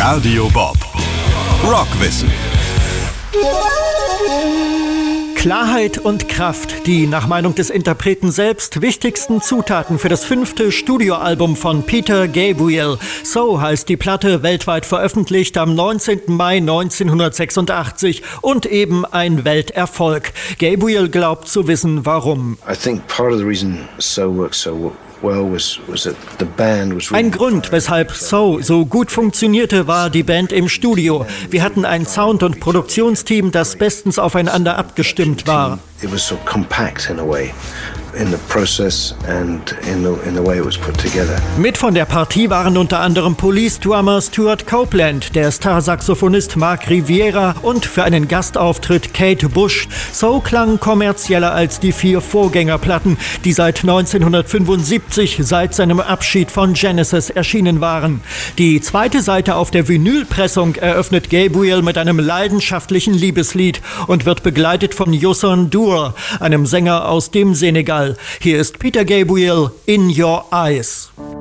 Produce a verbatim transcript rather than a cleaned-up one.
Radio Bob. Rockwissen. Klarheit und Kraft, die nach Meinung des Interpreten selbst wichtigsten Zutaten für das fünfte Studioalbum von Peter Gabriel. So heißt die Platte, weltweit veröffentlicht am neunzehnten Mai neunzehnhundertsechsundachtzig und eben ein Welterfolg. Gabriel glaubt zu wissen, warum. I think part of the reason So works so well. Ein Grund, weshalb So so gut funktionierte, war die Band im Studio. Wir hatten ein Sound- und Produktionsteam, das bestens aufeinander abgestimmt war. It was so compact in a way, in the process and in the, in the way it was put together. Mit von der Partie waren unter anderem Police-Drummer Stuart Copeland, der Star-Saxophonist Mark Riviera und für einen Gastauftritt Kate Bush. So klang kommerzieller als die vier Vorgängerplatten, die seit neunzehnhundertfünfundsiebzig, seit seinem Abschied von Genesis, erschienen waren. Die zweite Seite auf der Vinylpressung eröffnet Gabriel mit einem leidenschaftlichen Liebeslied und wird begleitet von Youssou N'Dour, einem Sänger aus dem Senegal. Hier ist Peter Gabriel, In Your Eyes.